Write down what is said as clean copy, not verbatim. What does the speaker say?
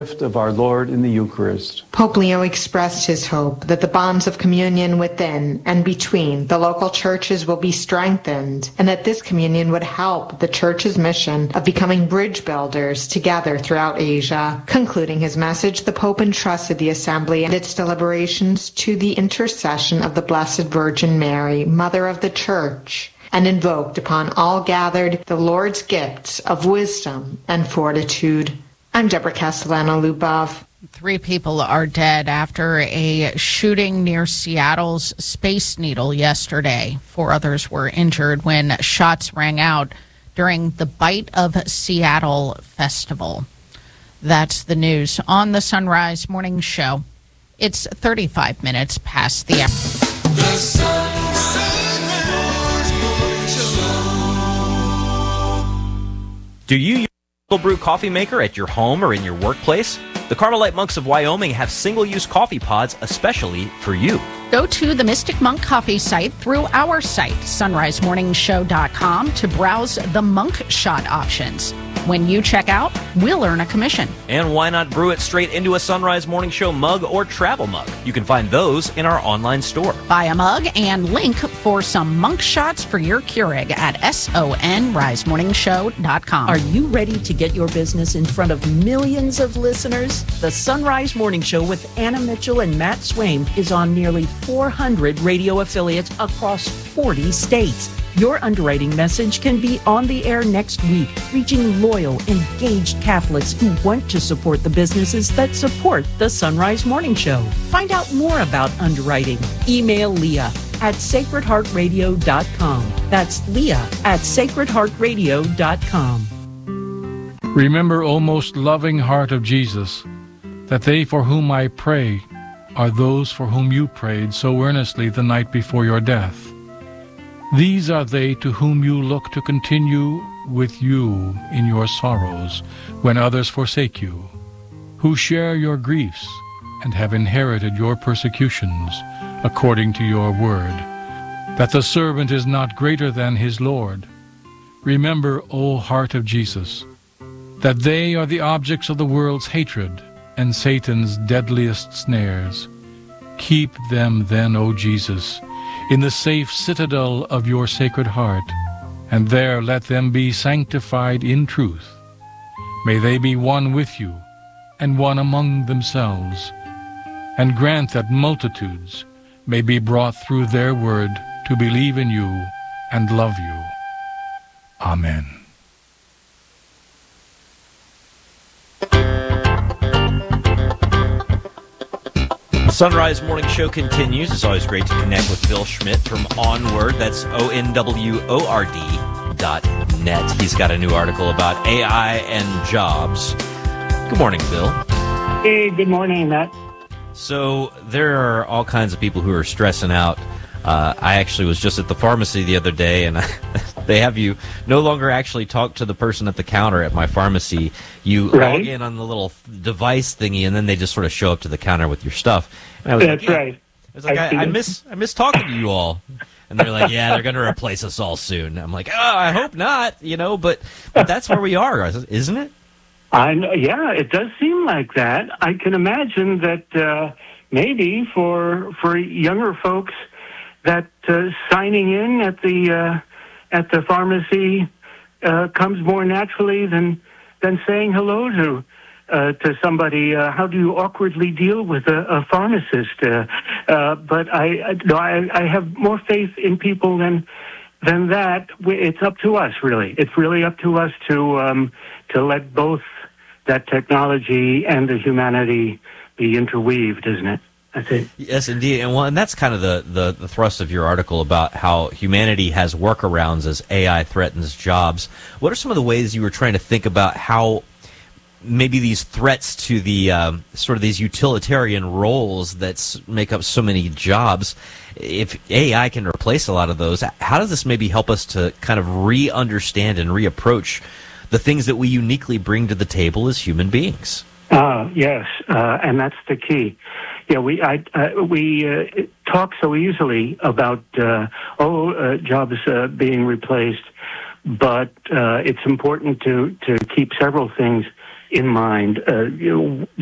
gift of our Lord in the Eucharist. Pope Leo expressed his hope that the bonds of communion within and between the local churches will be strengthened, and that this communion would help the Church's mission of becoming bridge builders together throughout Asia. Concluding his message, the Pope entrusted the Assembly and its deliberations to the intercession of the Blessed Virgin Mary, Mother of the Church, and invoked upon all gathered the Lord's gifts of wisdom and fortitude. I'm Deborah Castellano-Lubov. 3 people are dead after a shooting near Seattle's Space Needle yesterday. 4 others were injured when shots rang out during the Bite of Seattle festival. That's the news on the Sunrise Morning Show. It's 35 minutes past the hour. The Sunrise Morning Show. Do you use a brew coffee maker at your home or in your workplace? The Carmelite Monks of Wyoming have single-use coffee pods especially for you. Go to the Mystic Monk Coffee site through our site, sunrisemorningshow.com, to browse the Monk Shot options. When you check out, we'll earn a commission. And why not brew it straight into a Sunrise Morning Show mug or travel mug? You can find those in our online store. Buy a mug and link for some Monk Shots for your Keurig at sonrisemorningshow.com. Are you ready to get your business in front of millions of listeners? The Sunrise Morning Show with Anna Mitchell and Matt Swain is on nearly 400 radio affiliates across 40 states. Your underwriting message can be on the air next week, reaching loyal, engaged Catholics who want to support the businesses that support the Sunrise Morning Show. Find out more about underwriting. Email Leah at sacredheartradio.com. That's Leah at sacredheartradio.com. Remember, O most loving heart of Jesus, that they for whom I pray are those for whom you prayed so earnestly the night before your death. These are they to whom you look to continue with you in your sorrows when others forsake you, who share your griefs and have inherited your persecutions according to your word, that the servant is not greater than his Lord. Remember, O heart of Jesus, that they are the objects of the world's hatred and Satan's deadliest snares. Keep them then, O Jesus, in the safe citadel of your Sacred Heart, and there let them be sanctified in truth. May they be one with you, and one among themselves, and grant that multitudes may be brought through their word to believe in you and love you. Amen. Sunrise Morning Show continues. It's always great to connect with Bill Schmidt from Onward. That's onword.net. He's got a new article about AI and jobs. Good morning, Bill. Hey, good morning, Matt. So there are all kinds of people who are stressing out. I actually was just at the pharmacy the other day, and they have you no longer actually talk to the person at the counter at my pharmacy. You log in on the little device thingy, and then they just sort of show up to the counter with your stuff. And I was That's right. I was like, I miss talking to you all. And they're like, yeah, they're going to replace us all soon. I'm like, oh, I hope not, but that's where we are, isn't it? Yeah, it does seem like that. I can imagine that maybe for younger folks, that signing in at the pharmacy comes more naturally than saying hello to somebody. How do you awkwardly deal with a pharmacist? But I have more faith in people than that. It's up to us, really. It's really up to us to let both that technology and the humanity be interweaved, isn't it? That's it. Yes, indeed. And that's kind of the thrust of your article about how humanity has workarounds as AI threatens jobs. What are some of the ways you were trying to think about how maybe these threats to the sort of these utilitarian roles that make up so many jobs, if AI can replace a lot of those, how does this maybe help us to kind of re-understand and reapproach the things that we uniquely bring to the table as human beings? Yes, and that's the key. Yeah, we talk so easily about jobs being replaced, but it's important to keep several things in mind.